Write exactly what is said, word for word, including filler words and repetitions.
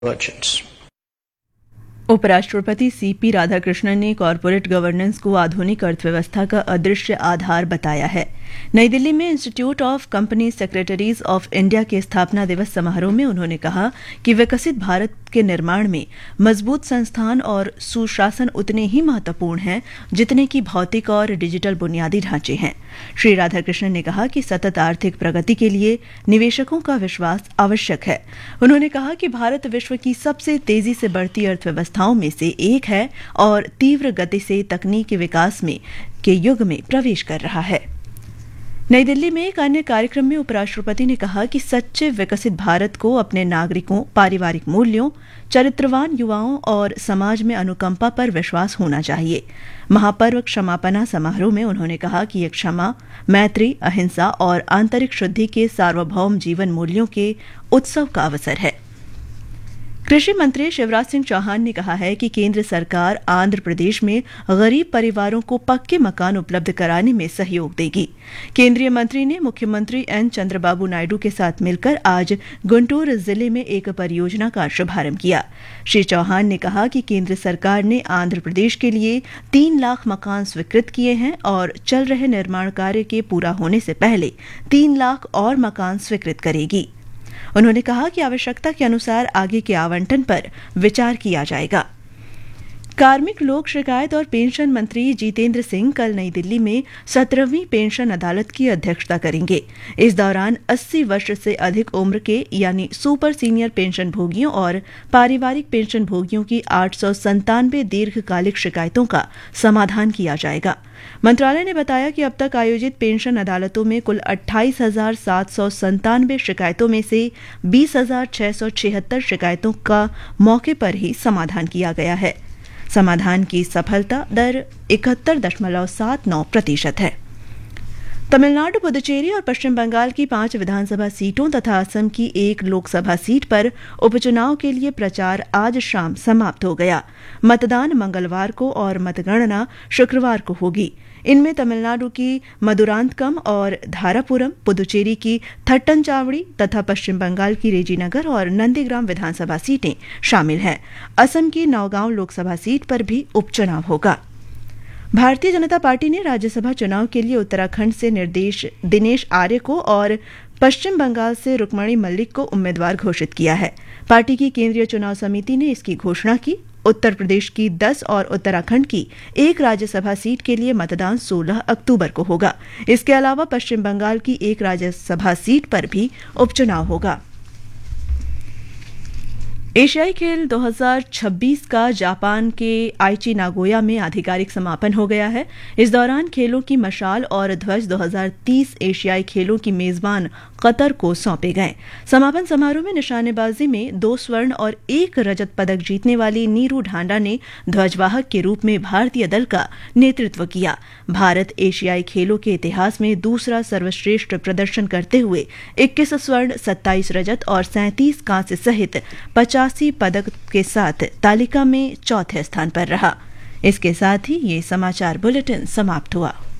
merchants. उपराष्ट्रपति CP Radhakrishnan ने corporate governance को आधुनिक अर्थव्यवस्था का अदृश्य आधार बताया है। नई दिल्ली में institute of company secretaries of India के स्थापना दिवस समारोह में उन्होंने कहा कि विकसित भारत के निर्माण में मजबूत संस्थान और सुशासन उतने ही महत्वपूर्ण हैं जितने कि भौतिक और डिजिटल बुनियादी ढांचे हैं। श्री राधाकृष्णन ने कहा कि सतत आर्थिक प्रगति के लिए निवेशकों का विश्वास आवश्यक है। उन्होंने कहा कि भारत विश्व की सबसे तेजी से बढ़ती अर्थव्यवस्थाओं में से एक है और तीव्र गति से तकनीकी विकास में के युग में प्रवेश कर रहा है। नई दिल्ली में एक अन्य कार्यक्रम में उपराष्ट्रपति ने कहा कि सच्चे विकसित भारत को अपने नागरिकों, पारिवारिक मूल्यों, चरित्रवान युवाओं और समाज में अनुकंपा पर विश्वास होना चाहिए। महापर्व क्षमापना समारोह में उन्होंने कहा कि ये क्षमा, मैत्री, अहिंसा और आंतरिक शुद्धि के सार्वभौम जीवन मूल्यों के उत्सव का अवसर है। कृषि मंत्री शिवराज सिंह चौहान ने कहा है कि केंद्र सरकार आंध्र प्रदेश में गरीब परिवारों को पक्के मकान उपलब्ध कराने में सहयोग देगी। केंद्रीय मंत्री ने मुख्यमंत्री एन चंद्रबाबू नायडू के साथ मिलकर आज गुंटूर जिले में एक परियोजना का शुभारंभ किया। श्री चौहान ने कहा कि केंद्र सरकार ने आंध्र प्रदेश के लिए तीन लाख मकान स्वीकृत किए हैं और चल रहे निर्माण कार्य के पूरा होने से पहले तीन लाख और मकान स्वीकृत करेगी। उन्होंने कहा कि आवश्यकता के अनुसार आगे के आवंटन पर विचार किया जाएगा। कार्मिक लोक शिकायत और पेंशन मंत्री जितेंद्र सिंह कल नई दिल्ली में सत्रहवीं पेंशन अदालत की अध्यक्षता करेंगे। इस दौरान अस्सी वर्ष से अधिक उम्र के यानी सुपर सीनियर पेंशन भोगियों और पारिवारिक पेंशन भोगियों की आठ सौ संतानवे दीर्घकालिक शिकायतों का समाधान किया जाएगा। मंत्रालय ने बताया कि अब तक आयोजित पेंशन अदालतों में कुल अट्ठाईस हजार सात सौ संतानवे शिकायतों में से बीस हजार छह सौ छिहत्तर शिकायतों का मौके पर ही समाधान किया गया है। समाधान की सफलता दर इकहत्तर दशमलव सात नौ प्रतिशत है। तमिलनाडु, पुदुचेरी और पश्चिम बंगाल की पांच विधानसभा सीटों तथा असम की एक लोकसभा सीट पर उपचुनाव के लिए प्रचार आज शाम समाप्त हो गया। मतदान मंगलवार को और मतगणना शुक्रवार को होगी। इनमें तमिलनाडु की मदुरांतकम और धारापुरम, पुदुचेरी की थट्टनचावड़ी तथा पश्चिम बंगाल की रेजीनगर और नंदीग्राम विधानसभा सीटें शामिल हैं। असम की नौगांव लोकसभा सीट पर भी उपचुनाव होगा। भारतीय जनता पार्टी ने राज्यसभा चुनाव के लिए उत्तराखंड से निर्देश दिनेश आर्य को और पश्चिम बंगाल से रुक्मणी मल्लिक को उम्मीदवार घोषित किया है। पार्टी की केंद्रीय चुनाव समिति ने इसकी घोषणा की। उत्तर प्रदेश की दस और उत्तराखंड की एक राज्यसभा सीट के लिए मतदान सोलह अक्टूबर को होगा। इसके अलावा पश्चिम बंगाल की एक राज्यसभा सीट पर भी उपचुनाव होगा। एशियाई खेल दो हज़ार छब्बीस का जापान के आइची नागोया में आधिकारिक समापन हो गया है। इस दौरान खेलों की मशाल और ध्वज दो हज़ार तीस एशियाई खेलों की मेजबान कतर को सौंपे गए। समापन समारोह में निशानेबाजी में दो स्वर्ण और एक रजत पदक जीतने वाली नीरू ढांडा ने ध्वजवाहक के रूप में भारतीय दल का नेतृत्व किया। भारत एशियाई खेलों के इतिहास में दूसरा सर्वश्रेष्ठ प्रदर्शन करते हुए इक्कीस स्वर्ण, सत्ताईस रजत और सैंतीस कांस्य सहित पचासी पदक के साथ तालिका में चौथे स्थान पर रहा। इसके साथ ही ये समाचार बुलेटिन समाप्त हुआ।